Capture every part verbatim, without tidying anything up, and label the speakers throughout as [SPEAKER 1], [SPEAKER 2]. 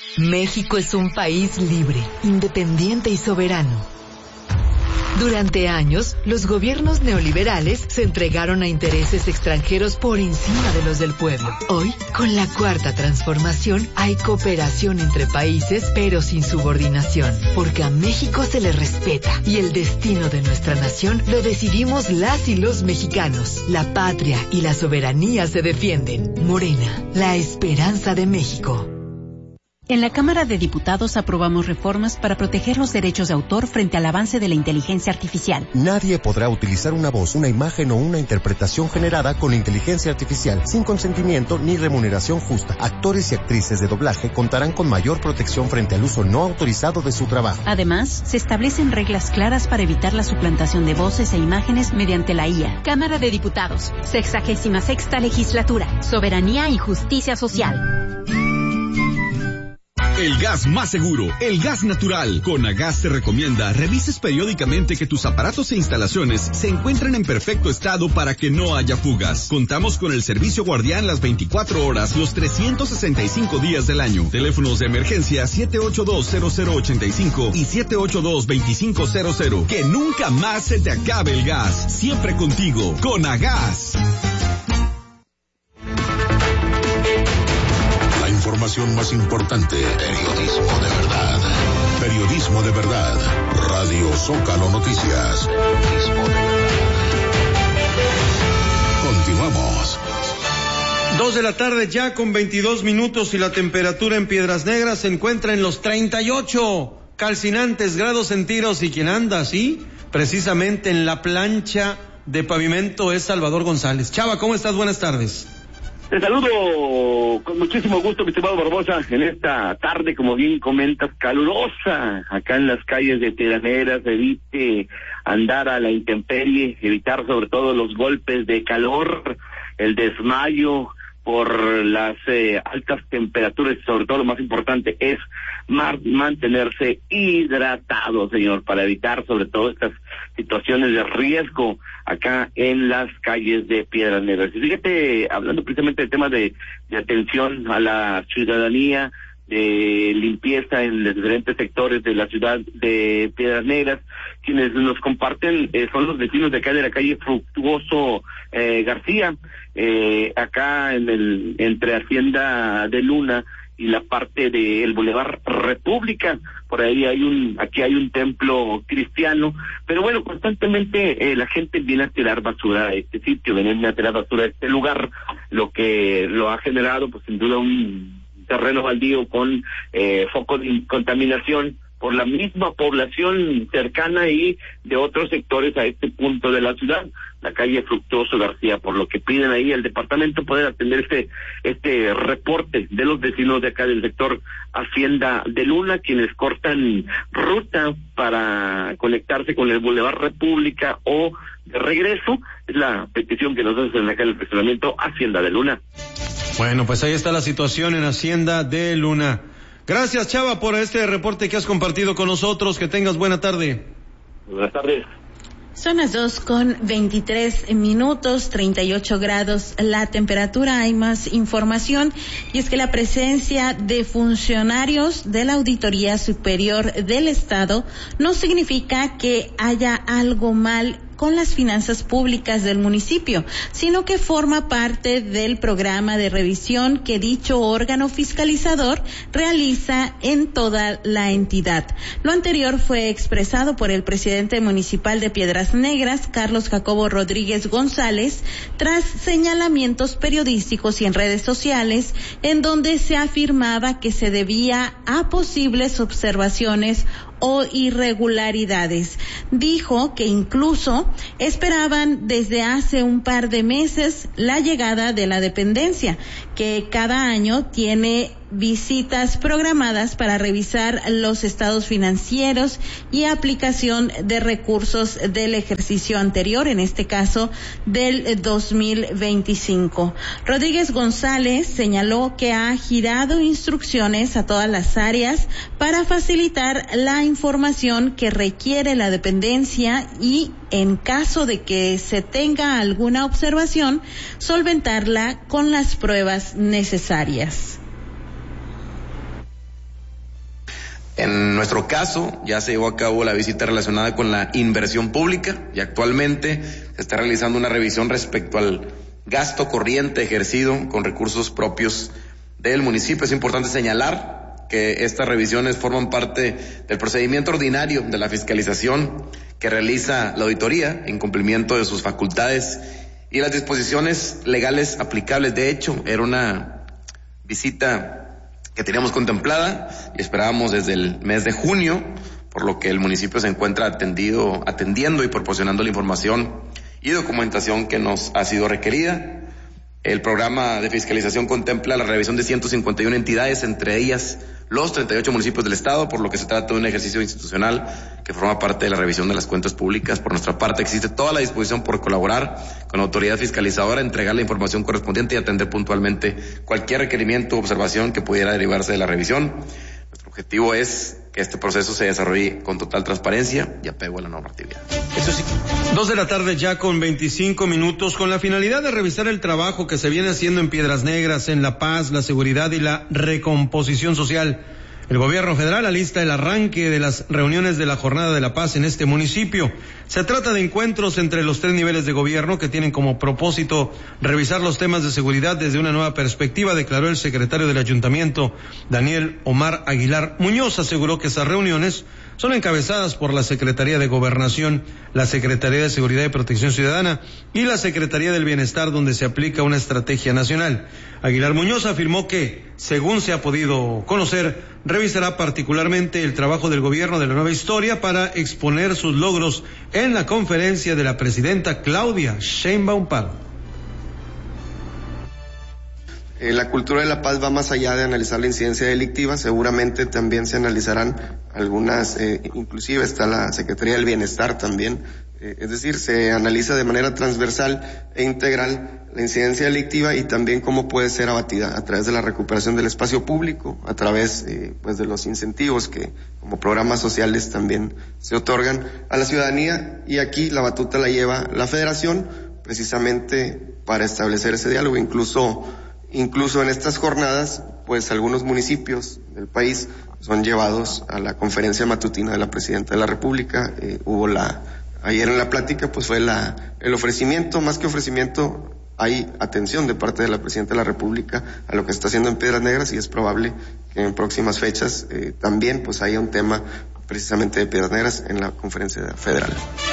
[SPEAKER 1] México es un país libre, independiente y soberano. Durante años, los gobiernos neoliberales se entregaron a intereses extranjeros por encima de los del pueblo. Hoy, con la Cuarta Transformación, hay cooperación entre países, pero sin subordinación, porque a México se le respeta y el destino de nuestra nación lo decidimos las y los mexicanos. La patria y la soberanía se defienden. Morena, la esperanza de México.
[SPEAKER 2] En la Cámara de Diputados aprobamos reformas para proteger los derechos de autor frente al avance de la inteligencia artificial.
[SPEAKER 3] Nadie podrá utilizar una voz, una imagen o una interpretación generada con inteligencia artificial sin consentimiento ni remuneración justa. Actores y actrices de doblaje contarán con mayor protección frente al uso no autorizado de su trabajo.
[SPEAKER 2] Además, se establecen reglas claras para evitar la suplantación de voces e imágenes mediante la I A. Cámara de Diputados, sexagésima sexta legislatura, soberanía y justicia social.
[SPEAKER 4] El gas más seguro, el gas natural. Conagas te recomienda revises periódicamente que tus aparatos e instalaciones se encuentren en perfecto estado para que no haya fugas. Contamos con el servicio guardián las veinticuatro horas, los trescientos sesenta y cinco días del año. Teléfonos de emergencia siete ocho dos cero cero ocho cinco y siete ocho dos dos cinco cero cero. Que nunca más se te acabe el gas. Siempre contigo, Conagas.
[SPEAKER 5] Información más importante, periodismo de verdad, periodismo de verdad, Radio Zócalo Noticias, periodismo de verdad. Continuamos.
[SPEAKER 6] Dos de la tarde ya con veintidós minutos y la temperatura en Piedras Negras se encuentra en los treinta y ocho calcinantes grados centígrados y quien anda así, precisamente en la plancha de pavimento es Salvador González. Chava, ¿cómo estás? Buenas tardes.
[SPEAKER 7] Te saludo con muchísimo gusto, mi estimado Barbosa, en esta tarde, como bien comentas, calurosa, acá en las calles de Piedras Negras. Evite andar a la intemperie, evitar sobre todo los golpes de calor, el desmayo por las eh, altas temperaturas, y sobre todo lo más importante es mar- mantenerse hidratado, señor, para evitar sobre todo estas situaciones de riesgo acá en las calles de Piedras Negras. Y fíjate, hablando precisamente del tema de, de atención a la ciudadanía, de limpieza en los diferentes sectores de la ciudad de Piedras Negras, quienes nos comparten eh, son los vecinos de acá de la calle Fructuoso eh, García, eh, acá en el entre Hacienda de Luna y la parte del Boulevard República. Por ahí hay un, aquí hay un templo cristiano, pero bueno, constantemente eh, la gente viene a tirar basura a este sitio, viene a tirar basura a este lugar, lo que lo ha generado, pues sin duda, un terreno baldío con eh, focos de contaminación por la misma población cercana y de otros sectores a este punto de la ciudad, la calle Fructuoso García, por lo que piden ahí al departamento poder atender este este reporte de los vecinos de acá del sector Hacienda de Luna, quienes cortan ruta para conectarse con el Boulevard República o de regreso. Es la petición que nos hacen acá en el fraccionamiento Hacienda de Luna.
[SPEAKER 6] Bueno, pues ahí está la situación en Hacienda de Luna. Gracias, Chava, por este reporte que has compartido con nosotros. Que tengas buena tarde.
[SPEAKER 7] Buenas tardes.
[SPEAKER 8] Son las dos con veintitrés minutos, treinta y ocho grados la temperatura. Hay más información, y es que la presencia de funcionarios de la Auditoría Superior del Estado no significa que haya algo mal con las finanzas públicas del municipio, sino que forma parte del programa de revisión que dicho órgano fiscalizador realiza en toda la entidad. Lo anterior fue expresado por el presidente municipal de Piedras Negras, Carlos Jacobo Rodríguez González, tras señalamientos periodísticos y en redes sociales, en donde se afirmaba que se debía a posibles observaciones o irregularidades. Dijo que incluso esperaban desde hace un par de meses la llegada de la dependencia, que cada año tiene visitas programadas para revisar los estados financieros y aplicación de recursos del ejercicio anterior, en este caso del dos mil veinticinco. Rodríguez González señaló que ha girado instrucciones a todas las áreas para facilitar la información que requiere la dependencia y, en caso de que se tenga alguna observación, solventarla con las pruebas necesarias.
[SPEAKER 9] En nuestro caso, ya se llevó a cabo la visita relacionada con la inversión pública y actualmente se está realizando una revisión respecto al gasto corriente ejercido con recursos propios del municipio. Es importante señalar que estas revisiones forman parte del procedimiento ordinario de la fiscalización que realiza la auditoría en cumplimiento de sus facultades y las disposiciones legales aplicables. De hecho, era una visita que teníamos contemplada y esperábamos desde el mes de junio, por lo que el municipio se encuentra atendido, atendiendo y proporcionando la información y documentación que nos ha sido requerida. El programa de fiscalización contempla la revisión de ciento cincuenta y una entidades, entre ellas los treinta y ocho municipios del estado, por lo que se trata de un ejercicio institucional que forma parte de la revisión de las cuentas públicas. Por nuestra parte, existe toda la disposición por colaborar con la autoridad fiscalizadora, entregar la información correspondiente y atender puntualmente cualquier requerimiento o observación que pudiera derivarse de la revisión. Nuestro objetivo es que este proceso se desarrolle con total transparencia y apego a la normatividad.
[SPEAKER 6] Eso sí. Dos de la tarde ya con veinticinco minutos, con la finalidad de revisar el trabajo que se viene haciendo en Piedras Negras, en la paz, la seguridad y la recomposición social. El gobierno federal alista el arranque de las reuniones de la Jornada de la Paz en este municipio. Se trata de encuentros entre los tres niveles de gobierno que tienen como propósito revisar los temas de seguridad desde una nueva perspectiva, declaró el secretario del ayuntamiento, Daniel Omar Aguilar Muñoz. Aseguró que esas reuniones son encabezadas por la Secretaría de Gobernación, la Secretaría de Seguridad y Protección Ciudadana y la Secretaría del Bienestar, donde se aplica una estrategia nacional. Aguilar Muñoz afirmó que, según se ha podido conocer, revisará particularmente el trabajo del gobierno de la nueva historia para exponer sus logros en la conferencia de la presidenta Claudia Sheinbaum Pardo.
[SPEAKER 10] Eh, la cultura de la paz va más allá de analizar la incidencia delictiva. Seguramente también se analizarán algunas, eh, inclusive está la Secretaría del Bienestar también, eh, es decir, se analiza de manera transversal e integral la incidencia delictiva y también cómo puede ser abatida a través de la recuperación del espacio público, a través eh, pues de los incentivos que como programas sociales también se otorgan a la ciudadanía, y aquí la batuta la lleva la Federación precisamente para establecer ese diálogo. Incluso Incluso en estas jornadas, pues algunos municipios del país son llevados a la conferencia matutina de la Presidenta de la República. Eh, hubo la, ayer en la plática, pues fue la, el ofrecimiento, más que ofrecimiento, hay atención de parte de la Presidenta de la República a lo que está haciendo en Piedras Negras, y es probable que en próximas fechas eh, también pues haya un tema precisamente de Piedras Negras en la conferencia federal.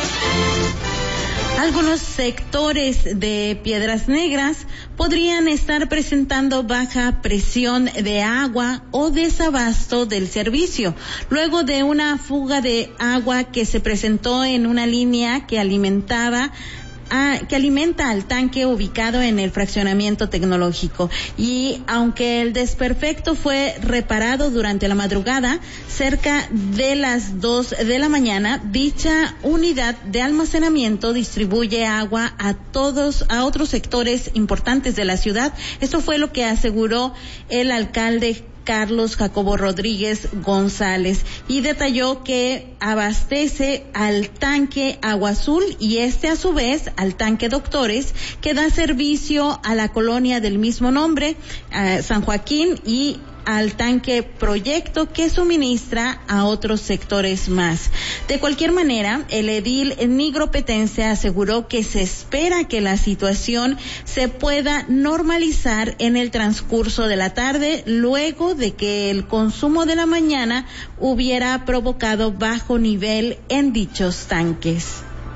[SPEAKER 8] Algunos sectores de Piedras Negras podrían estar presentando baja presión de agua o desabasto del servicio, luego de una fuga de agua que se presentó en una línea que alimentaba A, que alimenta al tanque ubicado en el fraccionamiento tecnológico. Y aunque el desperfecto fue reparado durante la madrugada, cerca de las dos de la mañana, dicha unidad de almacenamiento distribuye agua a todos, a otros sectores importantes de la ciudad. Esto fue lo que aseguró el alcalde Carlos Jacobo Rodríguez González, y detalló que abastece al tanque Agua Azul y este a su vez al tanque Doctores, que da servicio a la colonia del mismo nombre, eh, San Joaquín, y al tanque Proyecto, que suministra a otros sectores más. De cualquier manera, el edil nigropetense aseguró que se espera que la situación se pueda normalizar en el transcurso de la tarde, luego de que el consumo de la mañana hubiera provocado bajo nivel en dichos tanques.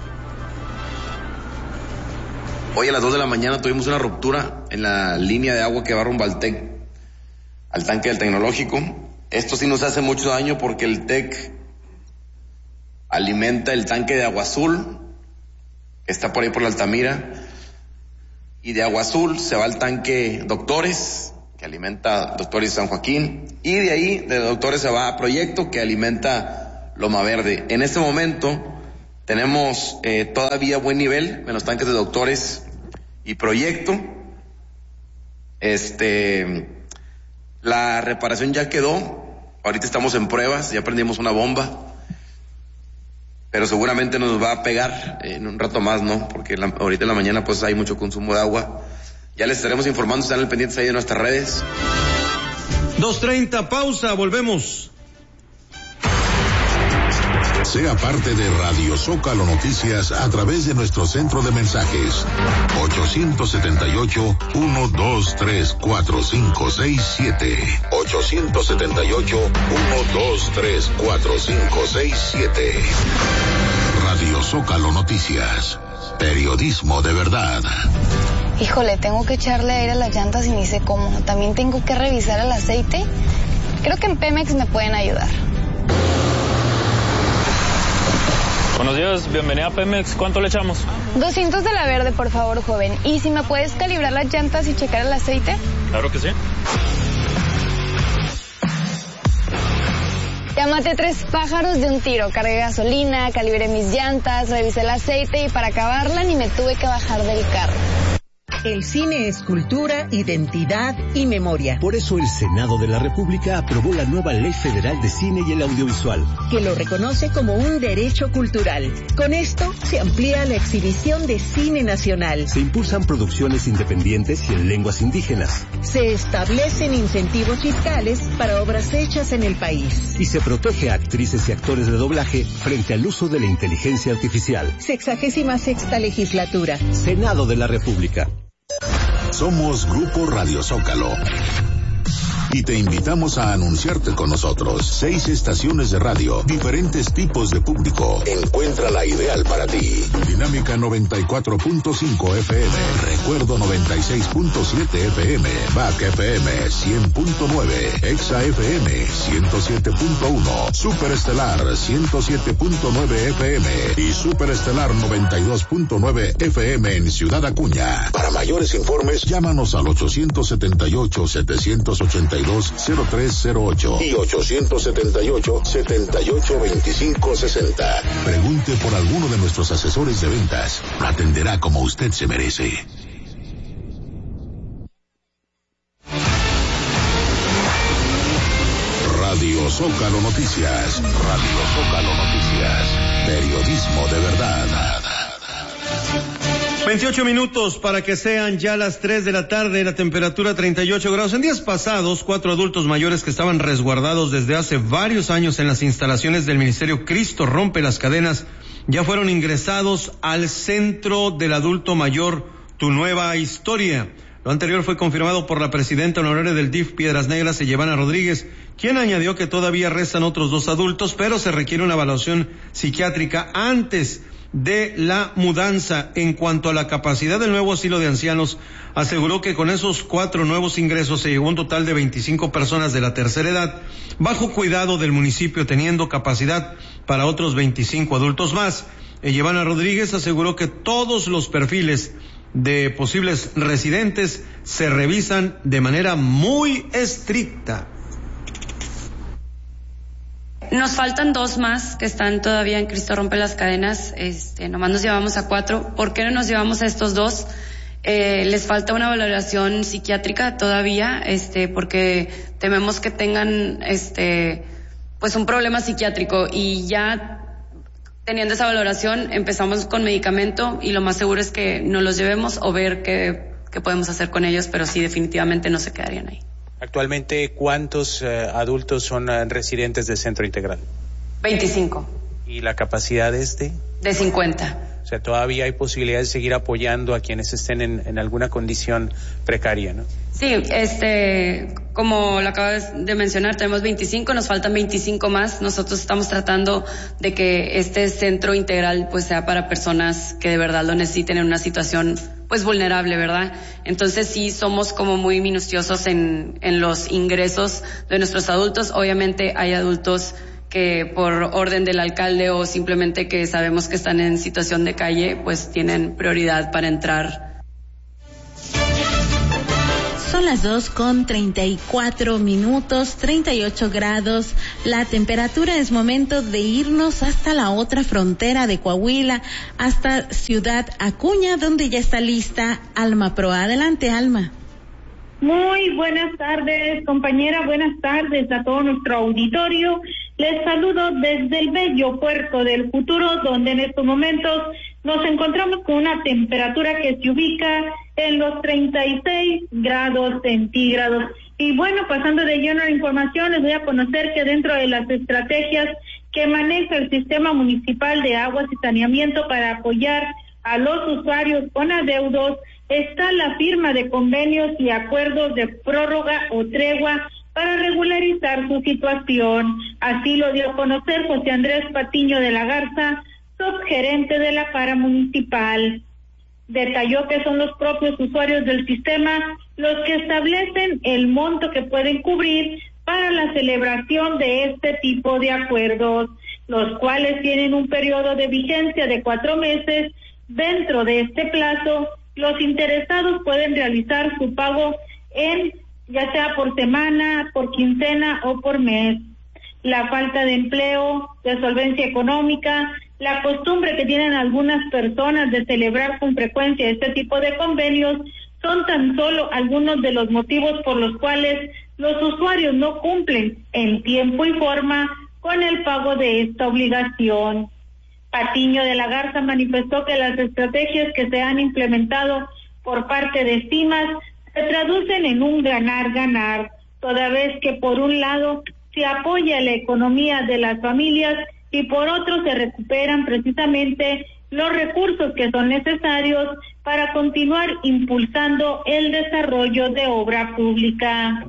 [SPEAKER 9] Hoy a las dos de la mañana tuvimos una ruptura en la línea de agua que va rumbo al TEC, al tanque del tecnológico. Esto sí nos hace mucho daño porque el TEC alimenta el tanque de Agua Azul, que está por ahí por la Altamira, y de Agua Azul se va al tanque Doctores, que alimenta Doctores San Joaquín, y de ahí de Doctores se va a Proyecto, que alimenta Loma Verde. En este momento tenemos eh, todavía buen nivel en los tanques de Doctores y Proyecto. Este... La reparación ya quedó, ahorita estamos en pruebas, ya prendimos una bomba, pero seguramente nos va a pegar en un rato más, ¿no? Porque la, ahorita en la mañana pues hay mucho consumo de agua. Ya les estaremos informando, están al pendiente ahí de nuestras redes.
[SPEAKER 6] dos treinta, pausa, volvemos.
[SPEAKER 5] Sea parte de Radio Zócalo Noticias a través de nuestro centro de mensajes ochocientos setenta y ocho, uno dos tres, cuatro cinco seis siete. ochocientos setenta y ocho, uno dos tres, cuatro cinco seis siete. Radio Zócalo Noticias. Periodismo de verdad.
[SPEAKER 11] Híjole, tengo que echarle aire a las llantas y ni sé cómo. También tengo que revisar el aceite. Creo que en Pemex me pueden ayudar.
[SPEAKER 12] Buenos días, bienvenida a Pemex. ¿Cuánto le echamos?
[SPEAKER 11] doscientos de la verde, por favor, joven. ¿Y si me puedes calibrar las llantas y checar el aceite?
[SPEAKER 12] Claro que sí.
[SPEAKER 11] Ya maté tres pájaros de un tiro. Cargué gasolina, calibré mis llantas, revisé el aceite y para acabarla ni me tuve que bajar del carro.
[SPEAKER 13] El cine es cultura, identidad y memoria.
[SPEAKER 14] Por eso el Senado de la República aprobó la nueva Ley Federal de Cine y el Audiovisual,
[SPEAKER 13] que lo reconoce como un derecho cultural. Con esto se amplía la exhibición de cine nacional.
[SPEAKER 14] Se impulsan producciones independientes y en lenguas indígenas.
[SPEAKER 13] Se establecen incentivos fiscales para obras hechas en el país.
[SPEAKER 14] Y se protege a actrices y actores de doblaje frente al uso de la inteligencia artificial.
[SPEAKER 13] Sexagésima sexta legislatura.
[SPEAKER 14] Senado de la República.
[SPEAKER 5] Somos Grupo Radio Zócalo y te invitamos a anunciarte con nosotros. Seis estaciones de radio, diferentes tipos de público. Encuentra la ideal para ti. Dinámica noventa y cuatro punto cinco F M, Recuerdo noventa y seis punto siete F M, B A C F M cien punto nueve, Exa F M ciento siete punto uno, Superestelar ciento siete punto nueve F M y Superestelar noventa y dos punto nueve F M en Ciudad Acuña. Para mayores informes, llámanos al ochocientos setenta y ocho, setecientos ochenta y dos, cero tres cero ocho y ochocientos setenta y ocho, setenta y ocho, veinticinco sesenta. Pregunte por alguno de nuestros asesores de ventas. Lo atenderá como usted se merece. Radio Zócalo Noticias. Radio Zócalo Noticias. Periodismo de verdad.
[SPEAKER 6] veintiocho minutos para que sean ya las tres de la tarde, la temperatura treinta y ocho grados. En días pasados, cuatro adultos mayores que estaban resguardados desde hace varios años en las instalaciones del Ministerio Cristo Rompe las Cadenas ya fueron ingresados al Centro del Adulto Mayor Tu Nueva Historia. Lo anterior fue confirmado por la presidenta honoraria del D I F Piedras Negras, Ellevana Rodríguez, quien añadió que todavía restan otros dos adultos, pero se requiere una evaluación psiquiátrica antes de la mudanza. En cuanto a la capacidad del nuevo asilo de ancianos, aseguró que con esos cuatro nuevos ingresos se llegó a un total de veinticinco personas de la tercera edad, bajo cuidado del municipio, teniendo capacidad para otros veinticinco adultos más. Ellevana Rodríguez aseguró que todos los perfiles de posibles residentes se revisan de manera muy estricta.
[SPEAKER 15] Nos faltan dos más que están todavía en Cristo Rompe las Cadenas, este, nomás nos llevamos a cuatro. ¿Por qué no nos llevamos a estos dos? Eh, les falta una valoración psiquiátrica todavía, este, porque tememos que tengan, este, pues un problema psiquiátrico, y ya teniendo esa valoración empezamos con medicamento y lo más seguro es que nos los llevemos o ver qué, qué podemos hacer con ellos, pero sí, definitivamente no se quedarían ahí.
[SPEAKER 16] Actualmente, ¿cuántos uh, adultos son uh, residentes del centro integral?
[SPEAKER 15] veinticinco.
[SPEAKER 16] ¿Y la capacidad es de?
[SPEAKER 15] De cincuenta.
[SPEAKER 16] O sea, todavía hay posibilidad de seguir apoyando a quienes estén en, en alguna condición precaria, ¿no?
[SPEAKER 15] Sí, este, como lo acabas de mencionar, tenemos veinticinco, nos faltan veinticinco más. Nosotros estamos tratando de que este centro integral pues sea para personas que de verdad lo necesiten en una situación pues vulnerable, ¿verdad? Entonces sí somos como muy minuciosos en, en los ingresos de nuestros adultos. Obviamente hay adultos que por orden del alcalde o simplemente que sabemos que están en situación de calle, pues tienen prioridad para entrar.
[SPEAKER 8] Son las dos con treinta y cuatro minutos, treinta y ocho grados. La temperatura, es momento de irnos hasta la otra frontera de Coahuila, hasta Ciudad Acuña, donde ya está lista Alma Pro. Adelante, Alma.
[SPEAKER 17] Muy buenas tardes, compañera, buenas tardes a todo nuestro auditorio. Les saludo desde el bello puerto del futuro, donde en estos momentos nos encontramos con una temperatura que se ubica en los treinta y seis grados centígrados. Y bueno, pasando de lleno a la información, les voy a conocer que dentro de las estrategias que que maneja el Sistema Municipal de Aguas y Saneamiento para apoyar a los usuarios con adeudos, está la firma de convenios y acuerdos de prórroga o tregua para regularizar su situación. Así lo dio a conocer José Andrés Patiño de la Garza, subgerente de la Paramunicipal. Detalló que son los propios usuarios del sistema los que establecen el monto que pueden cubrir para la celebración de este tipo de acuerdos, los cuales tienen un periodo de vigencia de cuatro meses. Dentro de este plazo, los interesados pueden realizar su pago en ya sea por semana, por quincena o por mes. La falta de empleo, de solvencia económica, la costumbre que tienen algunas personas de celebrar con frecuencia este tipo de convenios son tan solo algunos de los motivos por los cuales los usuarios no cumplen en tiempo y forma con el pago de esta obligación. Patiño de la Garza manifestó que las estrategias que se han implementado por parte de CIMAS se traducen en un ganar-ganar, toda vez que por un lado se apoya la economía de las familias y por otro se recuperan precisamente los recursos que son necesarios para continuar impulsando el desarrollo de obra pública.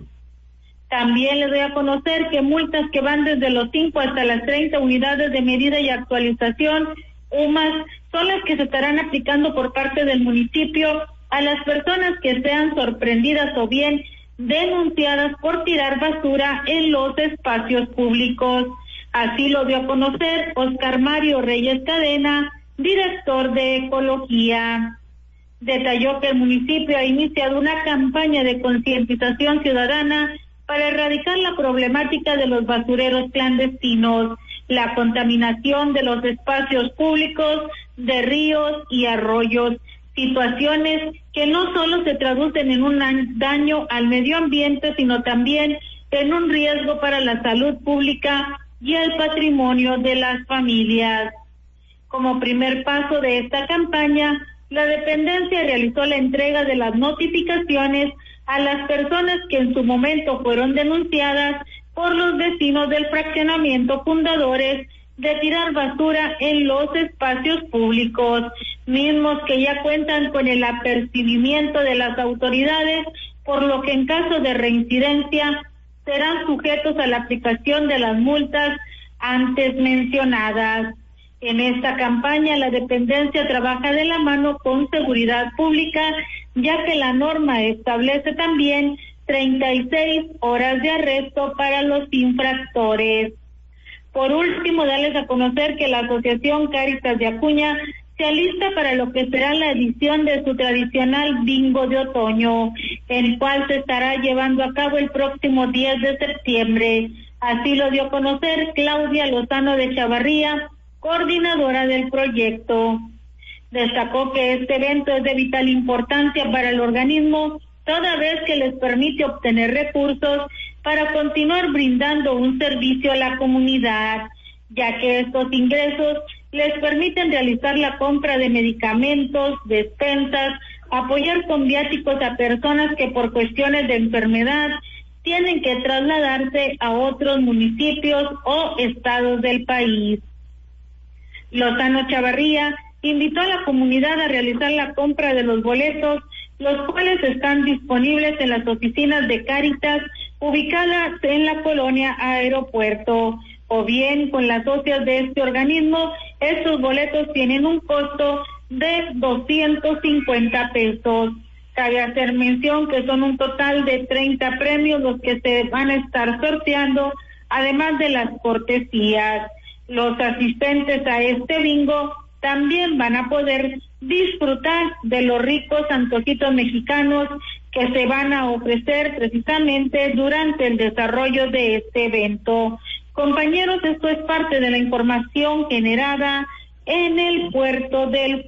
[SPEAKER 17] También les doy a conocer que multas que van desde los cinco hasta las treinta unidades de medida y actualización, U M A S, son las que se estarán aplicando por parte del municipio a las personas que sean sorprendidas o bien denunciadas por tirar basura en los espacios públicos. Así lo dio a conocer Oscar Mario Reyes Cadena, director de Ecología. Detalló que el municipio ha iniciado una campaña de concientización ciudadana para erradicar la problemática de los basureros clandestinos, la contaminación de los espacios públicos, de ríos y arroyos, situaciones que no solo se traducen en un daño al medio ambiente, sino también en un riesgo para la salud pública y el patrimonio de las familias. Como primer paso de esta campaña, la dependencia realizó la entrega de las notificaciones a las personas que en su momento fueron denunciadas por los vecinos del fraccionamiento Fundadores de tirar basura en los espacios públicos, mismos que ya cuentan con el apercibimiento de las autoridades, por lo que en caso de reincidencia serán sujetos a la aplicación de las multas antes mencionadas. En esta campaña la dependencia trabaja de la mano con Seguridad Pública, ya que la norma establece también treinta y seis horas de arresto para los infractores. Por último, darles a conocer que la Asociación Cáritas de Acuña se alista para lo que será la edición de su tradicional bingo de otoño, el cual se estará llevando a cabo el próximo diez de septiembre. Así lo dio a conocer Claudia Lozano de Chavarría, coordinadora del proyecto. Destacó que este evento es de vital importancia para el organismo, toda vez que les permite obtener recursos para continuar brindando un servicio a la comunidad, ya que estos ingresos les permiten realizar la compra de medicamentos, despensas, apoyar con viáticos a personas que por cuestiones de enfermedad tienen que trasladarse a otros municipios o estados del país. Lozano Chavarría invitó a la comunidad a realizar la compra de los boletos, los cuales están disponibles en las oficinas de Cáritas ubicadas en la colonia Aeropuerto, o bien con las socias de este organismo. Estos boletos tienen un costo de doscientos cincuenta pesos. Cabe hacer mención que son un total de treinta premios los que se van a estar sorteando, además de las cortesías. Los asistentes a este bingo también van a poder disfrutar de los ricos antojitos mexicanos que se van a ofrecer precisamente durante el desarrollo de este evento. Compañeros, esto es parte de la información generada en el puerto del